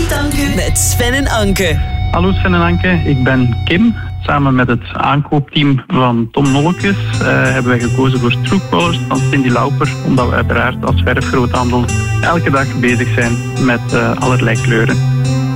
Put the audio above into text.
Tanken met Sven en Anke. Hallo Sven en Anke, ik ben Kim. Samen met het aankoopteam van Tom Nollekes hebben wij gekozen voor Truecolors van Cindy Lauper, omdat we uiteraard als verfgroothandel elke dag bezig zijn met allerlei kleuren.